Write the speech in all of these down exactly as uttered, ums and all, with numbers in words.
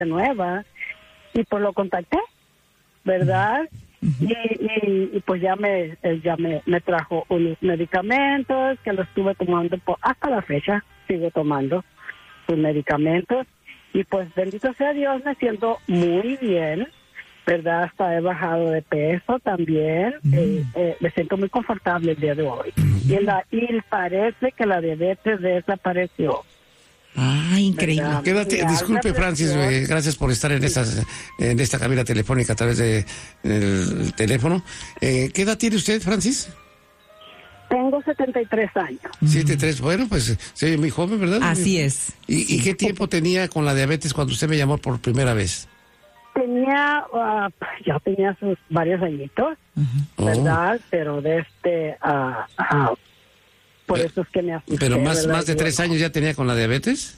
nueva y pues lo contacté, ¿verdad? Uh-huh. Y, y, y pues ya me ya me, me trajo unos medicamentos que los estuve tomando por, hasta la fecha, sigo tomando sus medicamentos y pues bendito sea Dios, me siento muy bien, ¿verdad? Hasta he bajado de peso también, uh-huh. eh, eh, me siento muy confortable el día de hoy. Uh-huh. Y, la, y parece que la diabetes desapareció. Ah, increíble. Quédate, disculpe, Francis, eh, gracias por estar en, estas, en esta cabina telefónica a través del de, teléfono. Eh, ¿Qué edad tiene usted, Francis? Tengo setenta y tres años. setenta y tres, bueno, pues se ve muy joven, ¿verdad? Así es. ¿Y, sí. ¿Y qué tiempo tenía con la diabetes cuando usted me llamó por primera vez? Tenía, uh, ya tenía sus varios añitos, uh-huh. ¿verdad? Oh. Pero de este... Uh, uh, Por pero, eso es que me asusté. ¿Pero más, más de tres años ya tenía con la diabetes?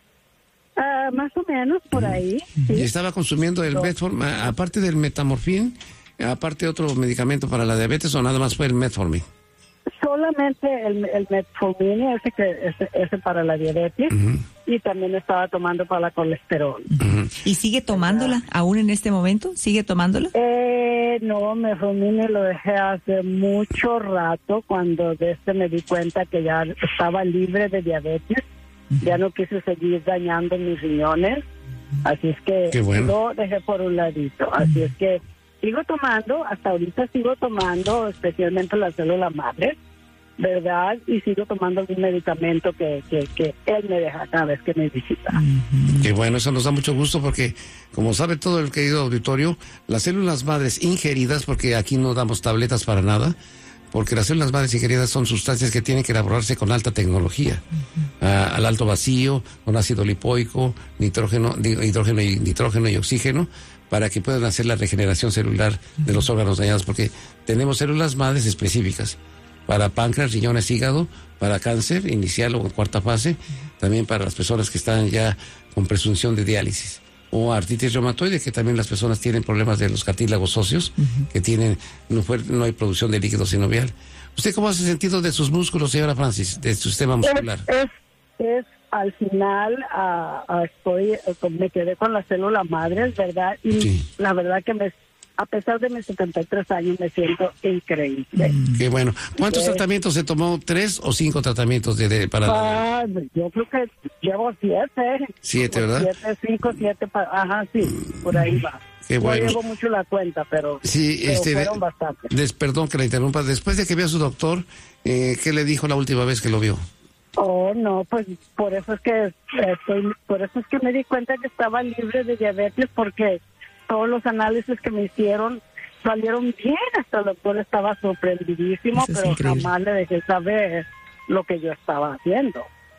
Uh, más o menos, por mm. ahí. Sí. ¿Y estaba consumiendo el metformin, aparte del metamorfín, aparte otro medicamento para la diabetes o nada más fue el metformin? Solamente el, el metformin, ese, que, ese, ese para la diabetes, uh-huh. y también estaba tomando para la colesterol. Uh-huh. ¿Y sigue tomándola aún en este momento? ¿Sigue tomándola? Eh, no, metformin lo dejé hace mucho rato cuando de este me di cuenta que ya estaba libre de diabetes. Uh-huh. Ya no quise seguir dañando mis riñones. Uh-huh. Así es que Qué bueno. lo dejé por un ladito. Así uh-huh. es que sigo tomando, hasta ahorita sigo tomando, especialmente la célula madre, ¿verdad? Y sigo tomando algún medicamento que, que, que él me deja cada vez que me visita. Uh-huh. Qué bueno, eso nos da mucho gusto porque, como sabe todo el querido auditorio, las células madres ingeridas, porque aquí no damos tabletas para nada, porque las células madres ingeridas son sustancias que tienen que elaborarse con alta tecnología, uh-huh. uh, al alto vacío, con ácido lipoico, nitrógeno, hidrógeno y nitrógeno y oxígeno, para que puedan hacer la regeneración celular uh-huh. de los órganos dañados, porque tenemos células madres específicas para páncreas, riñones, hígado, para cáncer inicial o cuarta fase, uh-huh. también para las personas que están ya con presunción de diálisis, o artritis reumatoide, que también las personas tienen problemas de los cartílagos óseos, uh-huh. que tienen, no, fue, no hay producción de líquido sinovial. ¿Usted cómo hace sentido de sus músculos, señora Francis, de su sistema muscular? Es, es, es al final, uh, uh, estoy, uh, me quedé con las células madres, ¿verdad? Y sí. la verdad que me, a pesar de mis setenta y tres años, me siento increíble. Mm. Qué bueno. ¿Cuántos eh, tratamientos se tomó? ¿Tres o cinco tratamientos de, de para ah, la... Yo creo que llevo siete. Siete, ¿verdad? Siete, cinco, siete, pa... ajá, sí, por ahí va. Qué bueno. No llevo mucho la cuenta, pero, sí, pero este, fueron bastantes. Des, perdón que la interrumpa. Después de que vio a su doctor, eh, ¿qué le dijo la última vez que lo vio? Oh, no, pues por eso es que estoy, por eso es que me di cuenta que estaba libre de diabetes, porque todos los análisis que me hicieron salieron bien. Hasta el doctor estaba sorprendidísimo, eso pero jamás le dejé saber lo que yo estaba haciendo.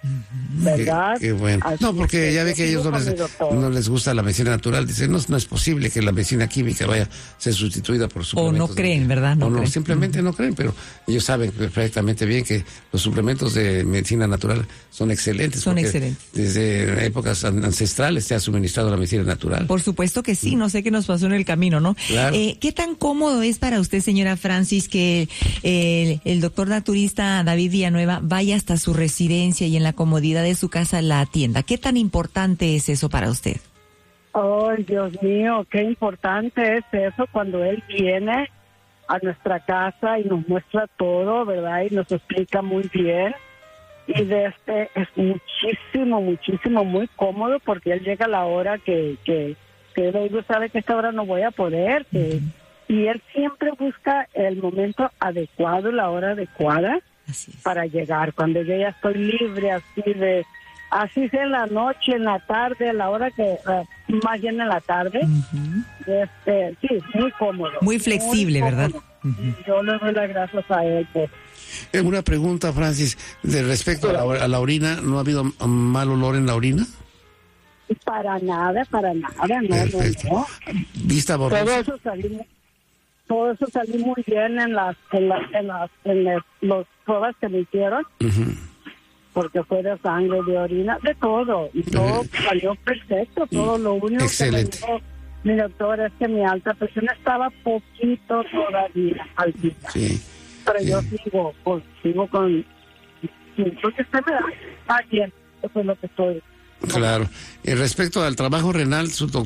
¿Verdad? Qué, qué bueno. Así no, porque ya ve que a ellos no les, no les gusta la medicina natural. Dicen, no, no es posible que la medicina química vaya a ser sustituida por suplementos. O no creen, ¿verdad? No, o no creen. Simplemente uh-huh. no creen, pero ellos saben perfectamente bien que los suplementos de medicina natural son excelentes. Son excelentes. Desde épocas ancestrales se ha suministrado la medicina natural. Por supuesto que sí, no sé qué nos pasó en el camino, ¿no? Claro. Eh, ¿Qué tan cómodo es para usted, señora Francis, que eh, el doctor naturista David Villanueva vaya hasta su residencia y en la comodidad de su casa la atienda? ¿Qué tan importante es eso para usted? Ay, Dios mío, qué importante es eso cuando él viene a nuestra casa y nos muestra todo, ¿verdad? Y nos explica muy bien. Y de este es muchísimo, muchísimo, muy cómodo, porque él llega a la hora que, que, que él sabe que esta hora no voy a poder. Que, uh-huh. Y él siempre busca el momento adecuado, la hora adecuada. Así es. Para llegar, cuando yo ya estoy libre, así de, así sea en la noche, en la tarde, a la hora que, uh, más bien en la tarde, uh-huh. este, sí, muy cómodo. Muy flexible, muy ¿verdad? Uh-huh. Yo le doy las gracias a él. Pues. Eh, una pregunta, Francis, de respecto a la, a la orina, ¿no ha habido mal olor en la orina? Para nada, para nada, no, perfecto. no, no. ¿Vista borrosa? Todo eso salió, todo eso salió muy bien en las, en las, en las, en las, los pruebas que me hicieron, uh-huh. porque fue de sangre, de orina, de todo, y todo uh-huh. salió perfecto. Todo lo único excelente. que me dijo mi doctor es que mi alta presión estaba poquito todavía altita, sí. pero sí. yo sigo, pues, sigo con, lo que usted me da, está bien, eso es lo que estoy Claro. Y respecto al trabajo renal, su doctor